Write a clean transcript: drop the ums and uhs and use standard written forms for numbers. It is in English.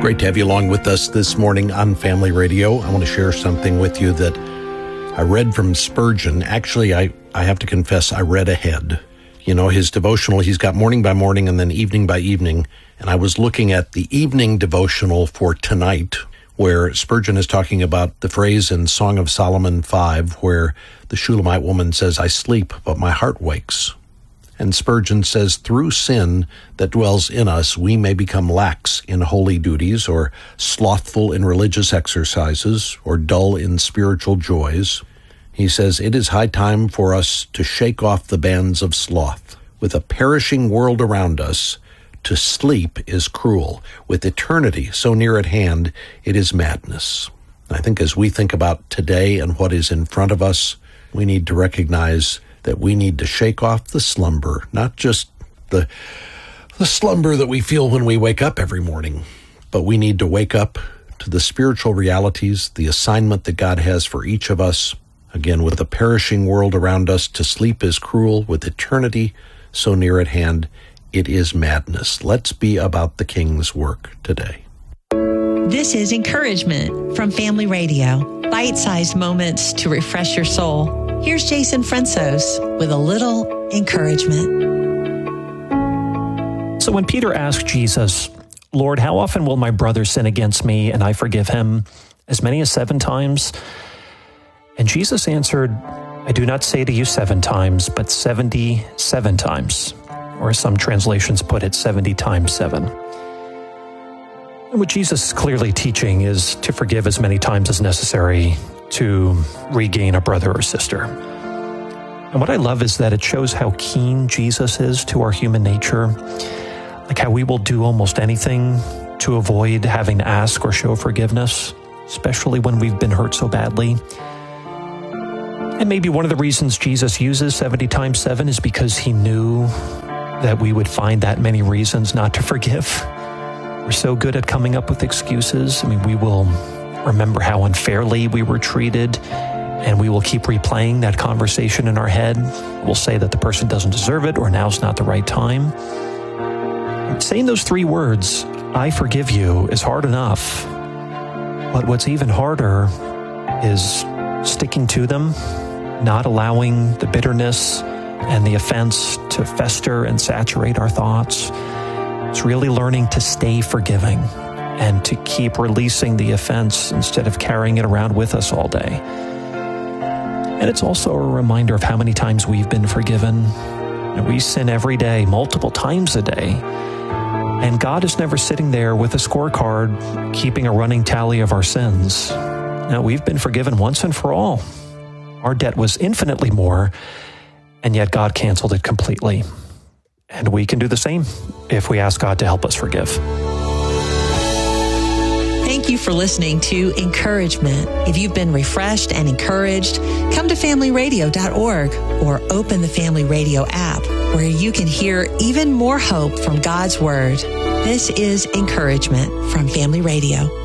Great to have you along with us this morning on Family Radio. I want to share something with you that I read from Spurgeon. Actually, I have to confess, I read ahead. You know, his devotional, he's got morning by morning and then evening by evening. And I was looking at the evening devotional for tonight, where Spurgeon is talking about the phrase in Song of Solomon 5, where the Shulamite woman says, "I sleep, but my heart wakes." And Spurgeon says, through sin that dwells in us, we may become lax in holy duties, or slothful in religious exercises, or dull in spiritual joys. He says, it is high time for us to shake off the bands of sloth. With a perishing world around us, to sleep is cruel. With eternity so near at hand, it is madness. I think as we think about today and what is in front of us, we need to recognize that we need to shake off the slumber, not just the slumber that we feel when we wake up every morning, but we need to wake up to the spiritual realities, the assignment that God has for each of us. Again, with a perishing world around us, to sleep is cruel. With eternity so near at hand, it is madness. Let's be about the King's work today. This is Encouragement from Family Radio. Bite-sized moments to refresh your soul. Here's Jason Fransos with a little encouragement. So when Peter asked Jesus, "Lord, how often will my brother sin against me and I forgive him? As many as 7 times?" And Jesus answered, "I do not say to you 7 times, but 77 times." Or as some translations put it, 70 times 7. And what Jesus is clearly teaching is to forgive as many times as necessary to regain a brother or sister. And what I love is that it shows how keen Jesus is to our human nature, like how we will do almost anything to avoid having to ask or show forgiveness, especially when we've been hurt so badly. And maybe one of the reasons Jesus uses 70 times 7 is because he knew that we would find that many reasons not to forgive. We're so good at coming up with excuses. I mean, we will remember how unfairly we were treated, and we will keep replaying that conversation in our head. We'll say that the person doesn't deserve it, or now's not the right time. Saying those 3 words, "I forgive you," is hard enough. But what's even harder is sticking to them, not allowing the bitterness and the offense to fester and saturate our thoughts. It's really learning to stay forgiving and to keep releasing the offense instead of carrying it around with us all day. And it's also a reminder of how many times we've been forgiven. We sin every day, multiple times a day. And God is never sitting there with a scorecard, keeping a running tally of our sins. Now, we've been forgiven once and for all. Our debt was infinitely more, and yet God canceled it completely. And we can do the same if we ask God to help us forgive. Thank you for listening to Encouragement. If you've been refreshed and encouraged, come to familyradio.org or open the Family Radio app, where you can hear even more hope from God's Word. This is Encouragement from Family Radio.